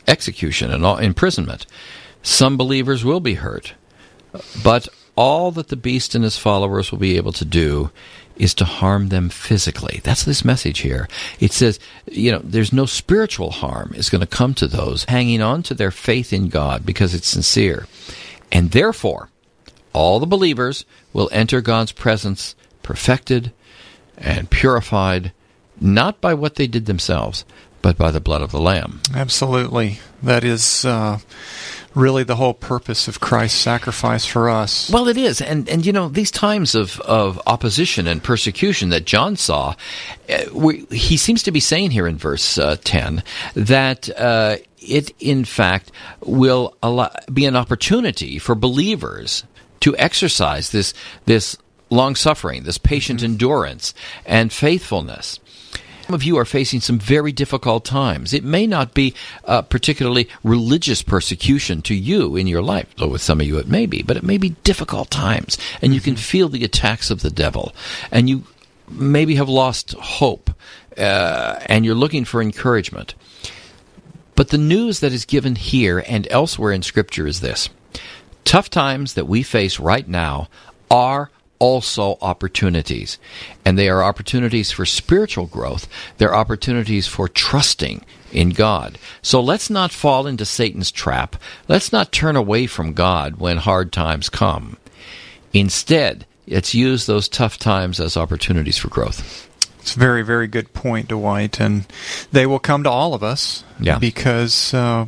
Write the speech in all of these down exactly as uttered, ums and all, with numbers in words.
execution and all, imprisonment. Some believers will be hurt, but all that the beast and his followers will be able to do is to harm them physically. That's this message here. It says, you know, there's no spiritual harm is going to come to those hanging on to their faith in God because it's sincere. And therefore, all the believers will enter God's presence perfected and purified, not by what they did themselves, but by the blood of the Lamb. Absolutely. That is uh, really the whole purpose of Christ's sacrifice for us. Well, it is. And, and you know, these times of, of opposition and persecution that John saw, uh, we, he seems to be saying here in verse uh, ten that uh, it, in fact, will allow, be an opportunity for believers to exercise this, this long-suffering, this patient mm-hmm. endurance and faithfulness. Some of you are facing some very difficult times. It may not be uh, particularly religious persecution to you in your life, though with some of you it may be, but it may be difficult times, and you can feel the attacks of the devil, and you maybe have lost hope, uh, and you're looking for encouragement. But the news that is given here and elsewhere in Scripture is this. Tough times that we face right now are also opportunities. And they are opportunities for spiritual growth. They're opportunities for trusting in God. So let's not fall into Satan's trap. Let's not turn away from God when hard times come. Instead, let's use those tough times as opportunities for growth. It's a very, very good point, Dwight. And they will come to all of us yeah. because uh,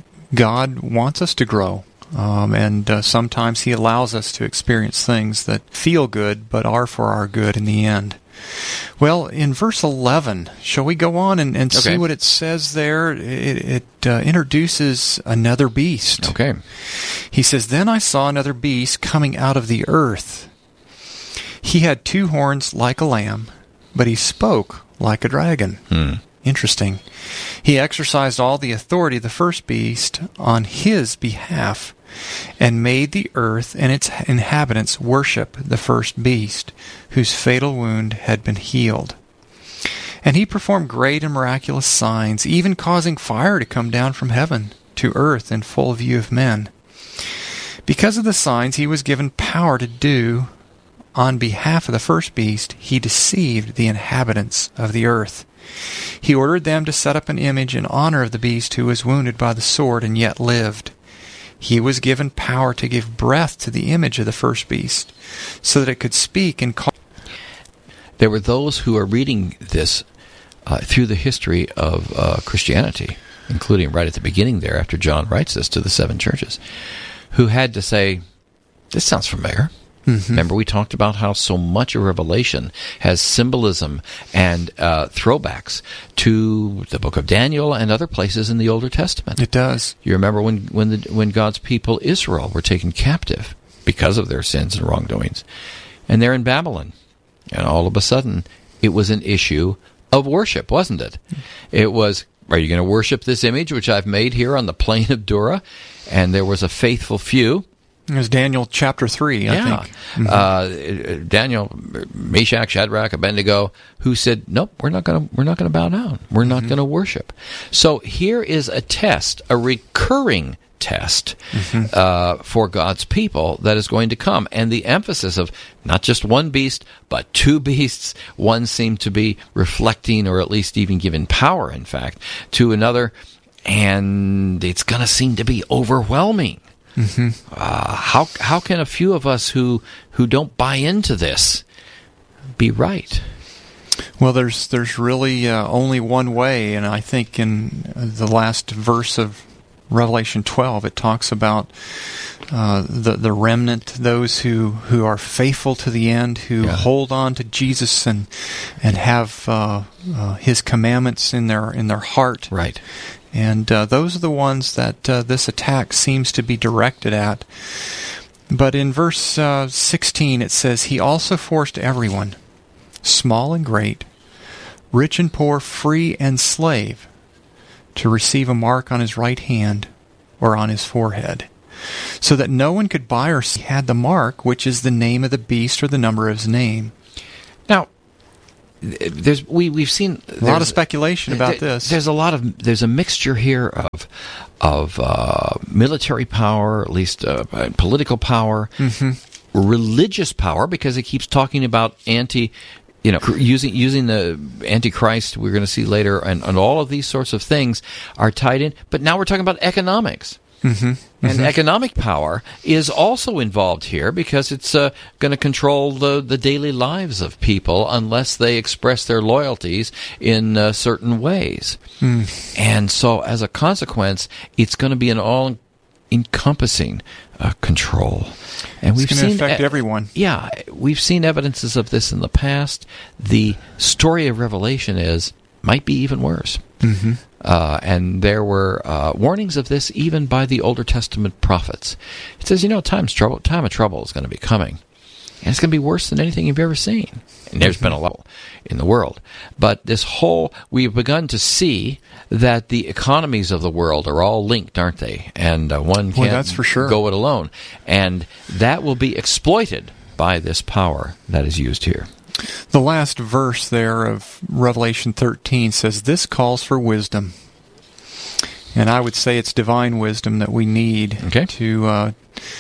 God wants us to grow. Um, and uh, sometimes He allows us to experience things that feel good, but are for our good in the end. Well, in verse eleven, shall we go on and, and okay. see what it says there? It, it uh, introduces another beast. Okay. He says, "Then I saw another beast coming out of the earth. He had two horns like a lamb, but he spoke like a dragon." Hmm. Interesting. He exercised all the authority of the first beast on his behalf, and made the earth and its inhabitants worship the first beast, whose fatal wound had been healed. And he performed great and miraculous signs, even causing fire to come down from heaven to earth in full view of men. Because of the signs he was given power to do on behalf of the first beast, he deceived the inhabitants of the earth. He ordered them to set up an image in honor of the beast who was wounded by the sword and yet lived. He was given power to give breath to the image of the first beast, so that it could speak and call. There were those who are reading this uh, through the history of uh, Christianity, including right at the beginning there, after John writes this to the seven churches, who had to say, this sounds familiar. Mm-hmm. Remember, we talked about how so much of Revelation has symbolism and uh, throwbacks to the book of Daniel and other places in the Older Testament. It does. You remember when when, the, when God's people, Israel, were taken captive because of their sins and wrongdoings, and they're in Babylon, and all of a sudden, it was an issue of worship, wasn't it? It was, are you going to worship this image which I've made here on the plain of Dura? And there was a faithful few. It was Daniel chapter three, I yeah. think. Mm-hmm. Uh, Daniel, Meshach, Shadrach, Abednego, who said, "Nope, we're not going to. We're not going to bow down. We're not mm-hmm. going to worship." So here is a test, a recurring test mm-hmm. uh, for God's people that is going to come, and the emphasis of not just one beast, but two beasts. One seemed to be reflecting, or at least even giving power, in fact, to another, and it's going to seem to be overwhelming. Mm-hmm. Uh, how how can a few of us who who don't buy into this be right? Well, there's there's really uh, only one way, and I think in the last verse of Revelation twelve, it talks about uh, the the remnant, those who, who are faithful to the end, who yeah. hold on to Jesus and and have uh, uh, His commandments in their in their heart. Right. And uh, those are the ones that uh, this attack seems to be directed at. But in verse uh, sixteen, it says, "He also forced everyone, small and great, rich and poor, free and slave, to receive a mark on his right hand or on his forehead, so that no one could buy or sell. He had the mark, which is the name of the beast or the number of his name." Now, there's we we've seen a lot of speculation about there, this. There's a lot of there's a mixture here of of uh, military power, at least uh, political power, mm-hmm. religious power, because it keeps talking about anti. You know, using using the Antichrist we're going to see later, and, and all of these sorts of things are tied in. But now we're talking about economics. Mm-hmm. Mm-hmm. And economic power is also involved here because it's uh, going to control the, the daily lives of people unless they express their loyalties in uh, certain ways. Mm. And so as a consequence, it's going to be an all-encompassing uh, control. And it's we've going to seen affect e- everyone. Yeah, we've seen evidences of this in the past. The story of Revelation is might be even worse. Mm-hmm. Uh, and there were uh, warnings of this even by the Older Testament prophets. It says, you know, time's trouble, time of trouble is going to be coming. And it's going to be worse than anything you've ever seen. And there's been a lot in the world. But this whole, we've begun to see that the economies of the world are all linked, aren't they? And uh, one Boy, can't that's for sure. go it alone. And that will be exploited by this power that is used here. The last verse there of Revelation thirteen says, "This calls for wisdom." And I would say it's divine wisdom that we need okay. to uh,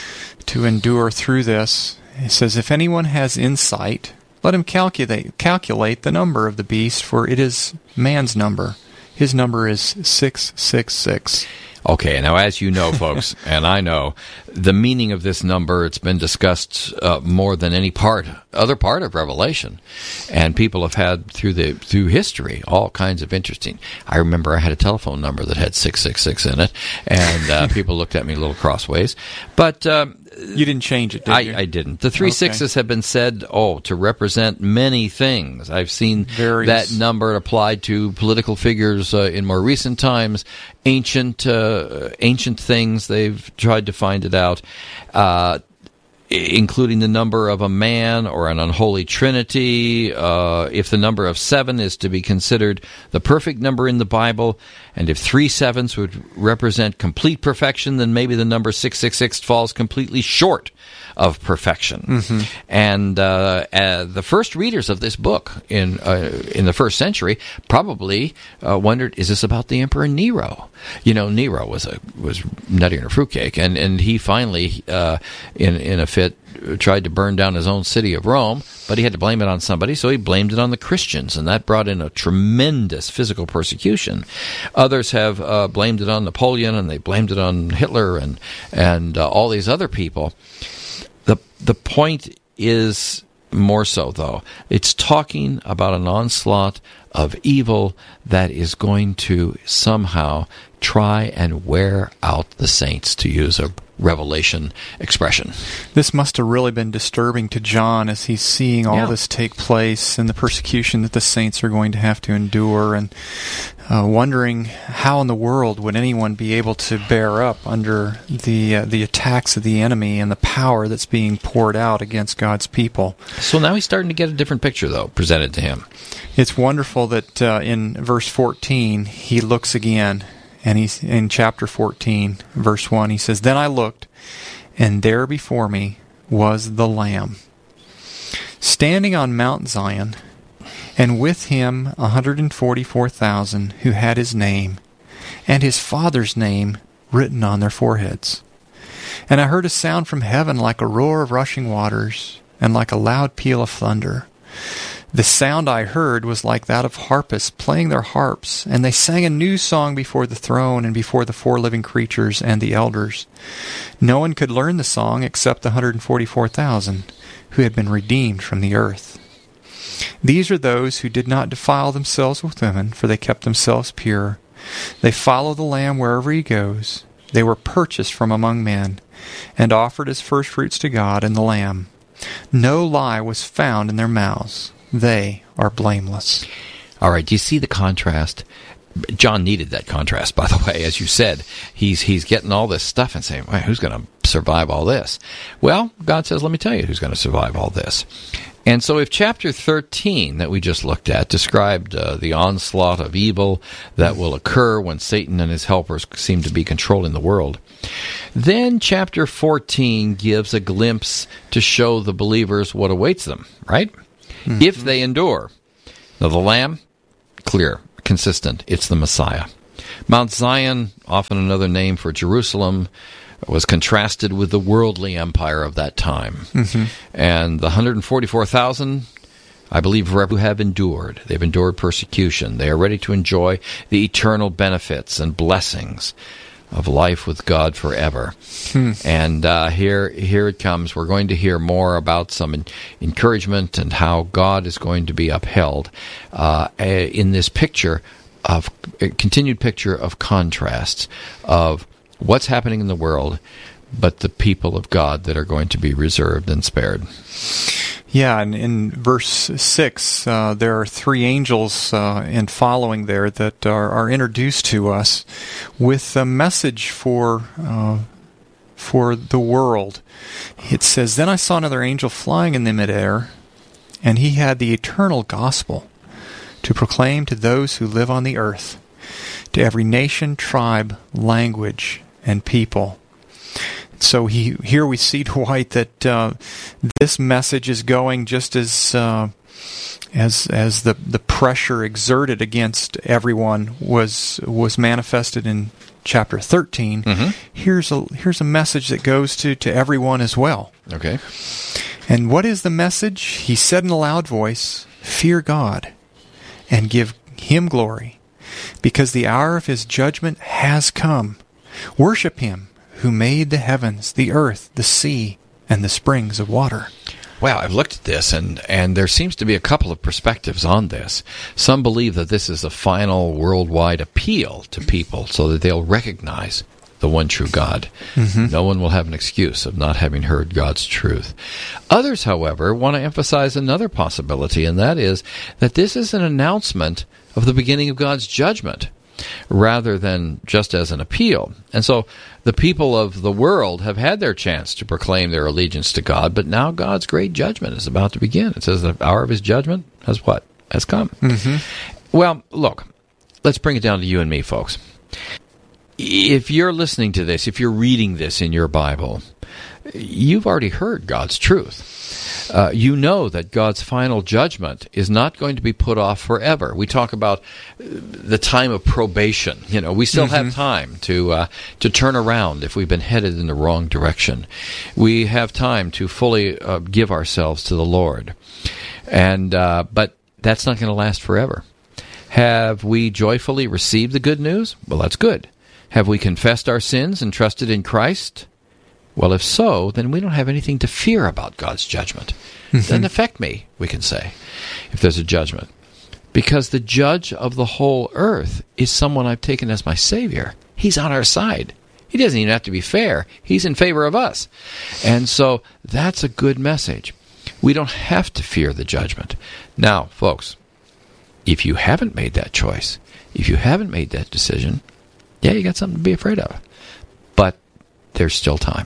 to endure through this. It says, "If anyone has insight, let him calculate calculate the number of the beast, for it is man's number. His number is six six six." Okay, now as you know, folks, and I know, the meaning of this number, it's been discussed uh, more than any part, other part of Revelation. And people have had, through the through history, all kinds of interesting. I remember I had a telephone number that had six six six in it, and uh, people looked at me a little crossways. But um, you didn't change it, did I, you? I didn't. The three okay. sixes have been said, oh, to represent many things. I've seen Various. that number applied to political figures uh, in more recent times, ancient uh, ancient things. They've tried to find it out, uh, including the number of a man or an unholy trinity. Uh, if the number of seven is to be considered the perfect number in the Bible, and if three sevens would represent complete perfection, then maybe the number six six six falls completely short of perfection. Mm-hmm. And uh, uh, the first readers of this book in uh, in the first century probably uh, wondered, is this about the Emperor Nero? You know, Nero was a was nuttier than a fruitcake, and and he finally, uh, in in a fit, tried to burn down his own city of Rome, but he had to blame it on somebody, so he blamed it on the Christians, and that brought in a tremendous physical persecution. Others have uh, blamed it on Napoleon, and they blamed it on Hitler and and uh, all these other people. The the point is more so, though. It's talking about an onslaught of evil that is going to somehow try and wear out the saints, to use a Revelation expression. This must have really been disturbing to John as he's seeing all yeah. this take place and the persecution that the saints are going to have to endure, and uh, wondering how in the world would anyone be able to bear up under the uh, the attacks of the enemy and the power that's being poured out against God's people. So now he's starting to get a different picture, though, presented to him. It's wonderful that uh, in verse fourteen he looks again. And he's in chapter fourteen, verse one, he says, "Then I looked, and there before me was the Lamb, standing on Mount Zion, and with him a hundred and forty-four thousand who had his name, and his Father's name written on their foreheads. And I heard a sound from heaven like a roar of rushing waters, and like a loud peal of thunder. The sound I heard was like that of harpists playing their harps, and they sang a new song before the throne and before the four living creatures and the elders. No one could learn the song except the one hundred forty-four thousand who had been redeemed from the earth. These are those who did not defile themselves with women, for they kept themselves pure. They follow the Lamb wherever he goes. They were purchased from among men, and offered as firstfruits to God and the Lamb. No lie was found in their mouths. They are blameless." All right, do you see the contrast? John needed that contrast, by the way. As you said, he's he's getting all this stuff and saying, well, who's going to survive all this? Well, God says, let me tell you who's going to survive all this. And so if chapter thirteen that we just looked at described uh, the onslaught of evil that will occur when Satan and his helpers seem to be controlling the world, then chapter fourteen gives a glimpse to show the believers what awaits them, right? Mm-hmm. If they endure. Now, the Lamb, clear, consistent. It's the Messiah. Mount Zion, often another name for Jerusalem, was contrasted with the worldly empire of that time. Mm-hmm. And the one hundred forty-four thousand, I believe, who have endured. They've endured persecution. They are ready to enjoy the eternal benefits and blessings of life with God forever. Hmm. And uh, here here it comes. We're going to hear more about some en- encouragement and how God is going to be upheld uh, in this picture of a continued picture of contrasts of what's happening in the world, but the people of God that are going to be reserved and spared. Yeah, and in verse six, uh, there are three angels uh, and following there that are, are introduced to us with a message for uh, for the world. It says, "Then I saw another angel flying in the midair, and he had the eternal gospel to proclaim to those who live on the earth, to every nation, tribe, language, and people." So he, here we see, Dwight, that uh, this message is going just as uh, as as the, the pressure exerted against everyone was was manifested in chapter thirteen. Mm-hmm. Here's a here's a message that goes to, to everyone as well. Okay. And what is the message? He said in a loud voice, "Fear God and give Him glory, because the hour of His judgment has come. Worship Him who made the heavens, the earth, the sea, and the springs of water." Wow, I've looked at this, and, and there seems to be a couple of perspectives on this. Some believe that this is a final worldwide appeal to people so that they'll recognize the one true God. Mm-hmm. No one will have an excuse of not having heard God's truth. Others, however, want to emphasize another possibility, and that is that this is an announcement of the beginning of God's judgment, rather than just as an appeal. And so the people of the world have had their chance to proclaim their allegiance to God, but now God's great judgment is about to begin. It says the hour of His judgment has what? Has come. Mm-hmm. Well, look, let's bring it down to you and me, folks. If you're listening to this, if you're reading this in your Bible, you've already heard God's truth. Uh, you know that God's final judgment is not going to be put off forever. We talk about the time of probation. You know, we still mm-hmm. have time to uh, to turn around if we've been headed in the wrong direction. We have time to fully uh, give ourselves to the Lord, and uh, but that's not going to last forever. Have we joyfully received the good news? Well, that's good. Have we confessed our sins and trusted in Christ? Well, if so, then we don't have anything to fear about God's judgment. It doesn't affect me, we can say, if there's a judgment. Because the judge of the whole earth is someone I've taken as my Savior. He's on our side. He doesn't even have to be fair. He's in favor of us. And so that's a good message. We don't have to fear the judgment. Now, folks, if you haven't made that choice, if you haven't made that decision, yeah, you got something to be afraid of. But there's still time.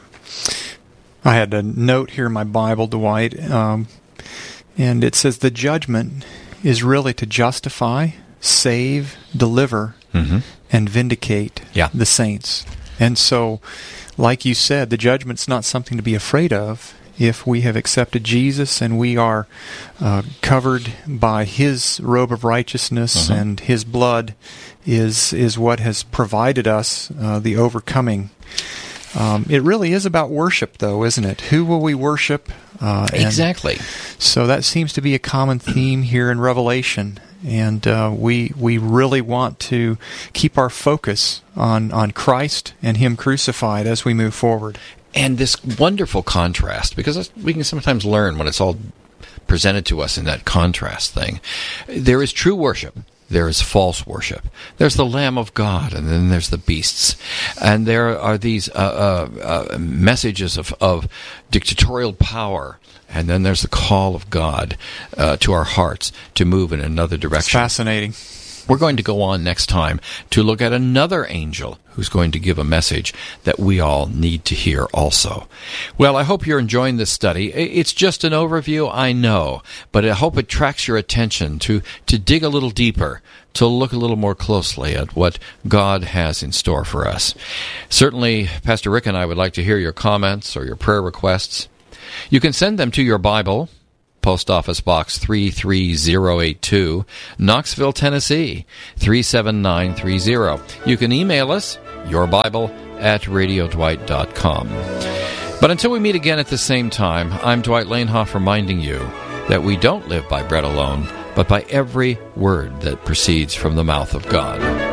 I had a note here in my Bible, Dwight, um, and it says the judgment is really to justify, save, deliver, mm-hmm. and vindicate yeah. the saints. And so, like you said, the judgment's not something to be afraid of if we have accepted Jesus and we are uh, covered by His robe of righteousness, mm-hmm. and His blood is is what has provided us uh, the overcoming. Um, it really is about worship, though, isn't it? Who will we worship? Uh, exactly. So that seems to be a common theme here in Revelation, and uh, we we really want to keep our focus on, on Christ and Him crucified as we move forward. And this wonderful contrast, because we can sometimes learn when it's all presented to us in that contrast thing. There is true worship. There is false worship. There's the Lamb of God, and then there's the beasts. And there are these uh, uh, uh, messages of, of dictatorial power, and then there's the call of God uh, to our hearts to move in another direction. It's fascinating. We're going to go on next time to look at another angel who's going to give a message that we all need to hear also. Well, I hope you're enjoying this study. It's just an overview, I know, but I hope it tracks your attention to, to dig a little deeper, to look a little more closely at what God has in store for us. Certainly, Pastor Rick and I would like to hear your comments or your prayer requests. You can send them to your Bible, Post Office Box three three zero eight two, Knoxville, Tennessee three seven nine three zero. You can email us, your Bible at radio dwight dot com. But until we meet again at the same time, I'm Dwight Lanehoff reminding you that we don't live by bread alone, but by every word that proceeds from the mouth of God.